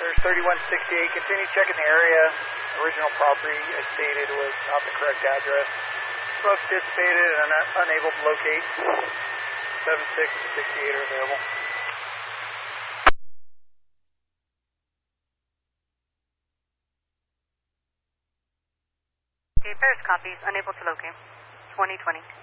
There's 3168. Continue checking the area. Original property, as stated, was not the correct address. Smoke dissipated and unable to locate. 7668 are available. Okay, Paris copies. Unable to locate. 2020.